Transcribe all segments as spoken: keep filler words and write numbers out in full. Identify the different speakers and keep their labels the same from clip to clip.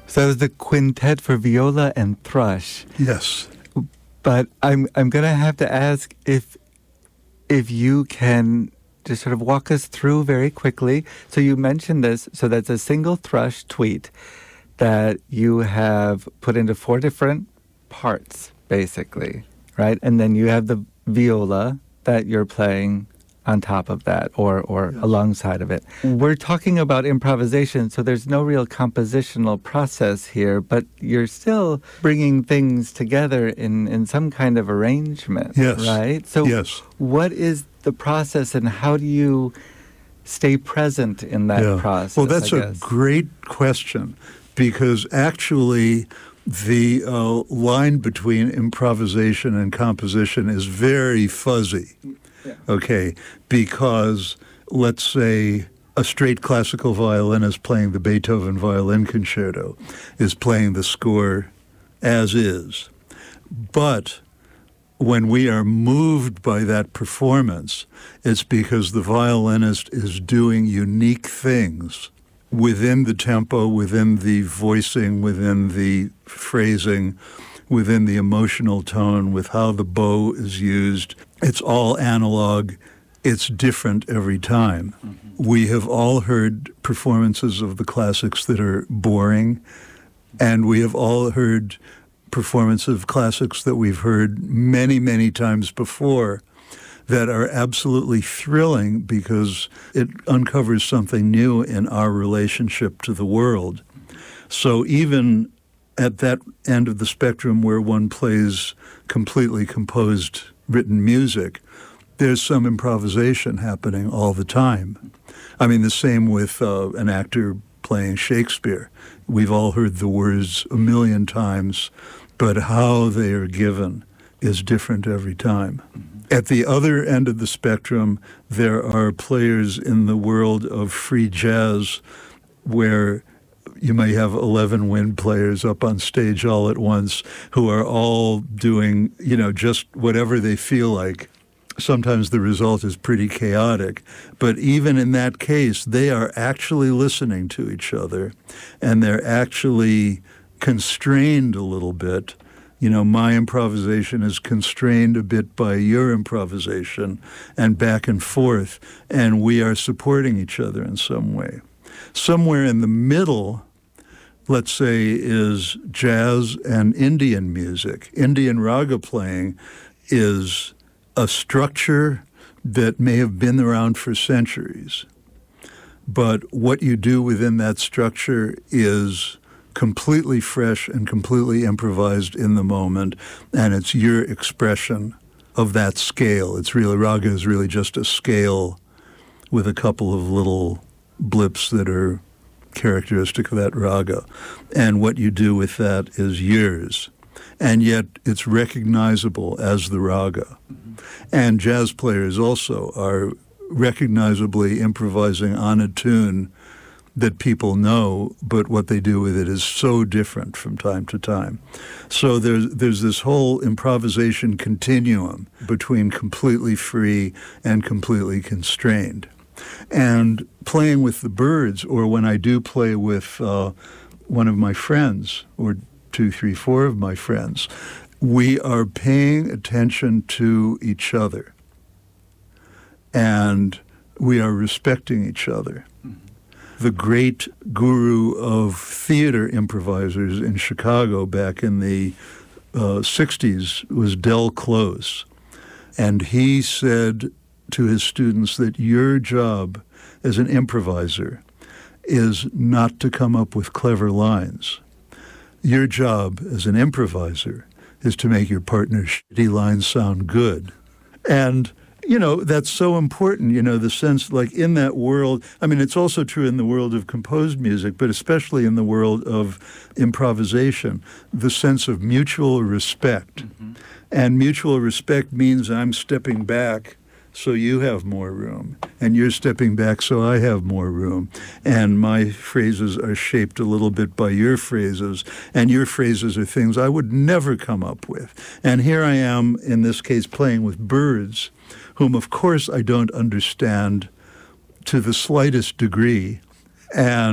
Speaker 1: So that was the quintet for viola and thrush.
Speaker 2: Yes.
Speaker 1: But I'm I'm going to have to ask if if you can just sort of walk us through very quickly. So you mentioned this. So that's a single thrush tweet that you have put into four different parts, basically, right? And then you have the viola that you're playing on top of that or, or yes. alongside of it. We're talking about improvisation, so there's no real compositional process here, but you're still bringing things together in, in some kind of arrangement,
Speaker 2: yes.
Speaker 1: right? So
Speaker 2: yes.
Speaker 1: what is the process and how do you stay present in that
Speaker 2: yeah.
Speaker 1: process?
Speaker 2: Well, that's a great question because actually the uh, line between improvisation and composition is very fuzzy. Yeah. Okay, because let's say a straight classical violinist playing the Beethoven Violin Concerto is playing the score as is. But when we are moved by that performance, it's because the violinist is doing unique things within the tempo, within the voicing, within the phrasing, within the emotional tone, with how the bow is used. It's all analog. It's different every time. Mm-hmm. We have all heard performances of the classics that are boring, and we have all heard performances of classics that we've heard many, many times before that are absolutely thrilling because it uncovers something new in our relationship to the world. So even at that end of the spectrum where one plays completely composed written music, there's some improvisation happening all the time. I mean, the same with uh, an actor playing Shakespeare. We've all heard the words a million times, but how they are given is different every time. At the other end of the spectrum, there are players in the world of free jazz where you may have eleven wind players up on stage all at once who are all doing, you know, just whatever they feel like. Sometimes the result is pretty chaotic. But even in that case, they are actually listening to each other, and they're actually constrained a little bit. You know, my improvisation is constrained a bit by your improvisation, and back and forth, and we are supporting each other in some way. Somewhere in the middle, let's say, is jazz and Indian music. Indian raga playing is a structure that may have been around for centuries. But what you do within that structure is completely fresh and completely improvised in the moment, and it's your expression of that scale. It's really, raga is really just a scale with a couple of little blips that are characteristic of that raga. And what you do with that is yours. And yet it's recognizable as the raga. Mm-hmm. And jazz players also are recognizably improvising on a tune that people know, but what they do with it is so different from time to time. So there's there's this whole improvisation continuum between completely free and completely constrained. And playing with the Byrds, or when I do play with uh, one of my friends, or two, three, four of my friends, we are paying attention to each other. And we are respecting each other. Mm-hmm. The great guru of theater improvisers in Chicago back in the uh, sixties was Del Close. And he said to his students that your job as an improviser is not to come up with clever lines. Your job as an improviser is to make your partner's shitty lines sound good. And, you know, that's so important, you know, the sense, like, in that world, I mean, it's also true in the world of composed music, but especially in the world of improvisation, the sense of mutual respect. Mm-hmm. And mutual respect means I'm stepping back so you have more room, and you're stepping back so I have more room, and my phrases are shaped a little bit by your phrases, and your phrases are things I would never come up with. And here I am, in this case, playing with Byrds, whom, of course, I don't understand to the slightest degree, and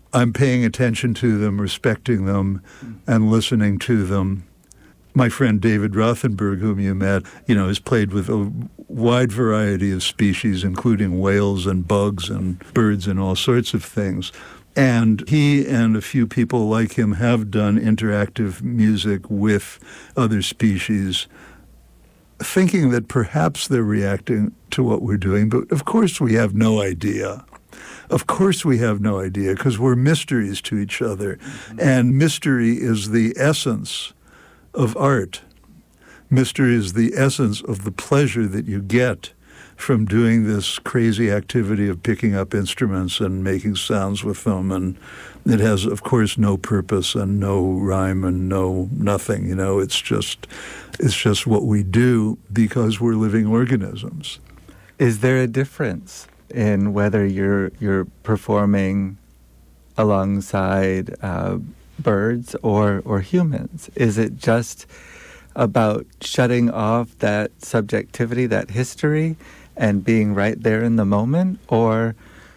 Speaker 2: I'm paying attention to them, respecting them, and listening to them. My friend David Rothenberg, whom you met, you know, has played with a wide variety of species, including whales and bugs and birds and all sorts of things. And he and a few people like him have done interactive music with other species, thinking that perhaps they're reacting to what we're doing. But of course we have no idea. Of course we have no idea, because we're mysteries to each other. Mm-hmm. And mystery is the essence of art. Mystery is the essence of the pleasure that you get from doing this crazy activity of picking up instruments and making sounds with them. And it has, of course, no purpose and no rhyme and no nothing. You know, it's just, it's just what we do because we're living organisms.
Speaker 1: Is there a difference in whether you're you're performing alongside uh, birds or or humans? Is it just about shutting off that subjectivity, that history, and being right there in the moment, or?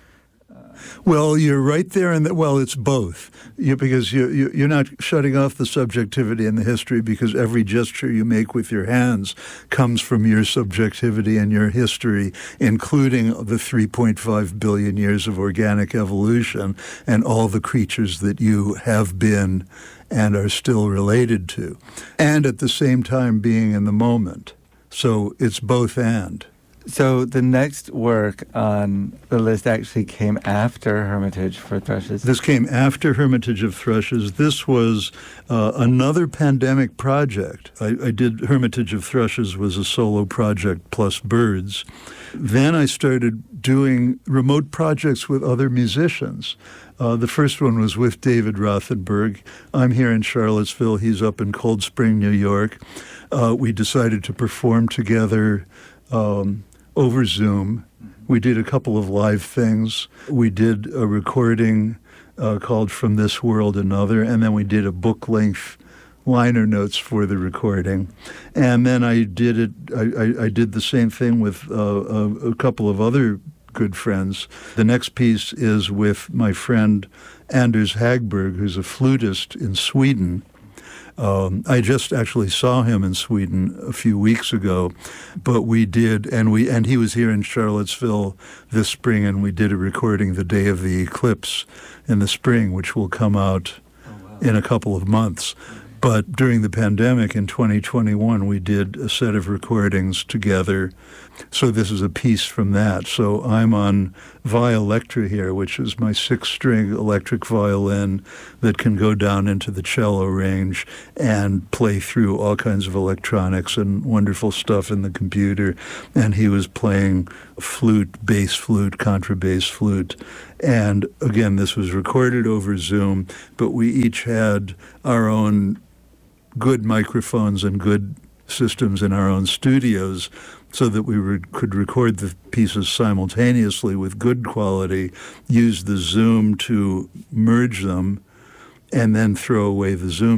Speaker 2: Well, you're right there, and well, it's both. You, because you, you, you're not shutting off the subjectivity and the history, because every gesture you make with your hands comes from your subjectivity and your history, including the three point five billion years of organic evolution and all the creatures that you have been and are still related to, and at the same time being in the moment. So it's both and.
Speaker 1: So the next work on the list actually came after Hermitage for Thrushes.
Speaker 2: This came after Hermitage of Thrushes. This was uh, another pandemic project. I, I did Hermitage of Thrushes was a solo project plus birds. Then I started doing remote projects with other musicians. Uh, the first one was with David Rothenberg. I'm here in Charlottesville. He's up in Cold Spring, New York. Uh, we decided to perform together um, over Zoom. We did a couple of live things. We did a recording uh, called From This World Another, and then we did a book-length liner notes for the recording. And then I did it. I, I, I did the same thing with uh, a, a couple of other good friends. The next piece is with my friend Anders Hagberg, who's a flutist in Sweden. Um, I just actually saw him in Sweden a few weeks ago, but we did, and we and he was here in Charlottesville this spring, and we did a recording the day of the eclipse in the spring, which will come out oh, wow. in a couple of months. But during the pandemic in twenty twenty-one, we did a set of recordings together. So this is a piece from that. So I'm on Violectra here, which is my six-string electric violin that can go down into the cello range and play through all kinds of electronics and wonderful stuff in the computer. And he was playing flute, bass flute, contrabass flute. And again, this was recorded over Zoom, but we each had our own good microphones and good systems in our own studios so that we re- could record the pieces simultaneously with good quality, use the Zoom to merge them, and then throw away the Zoom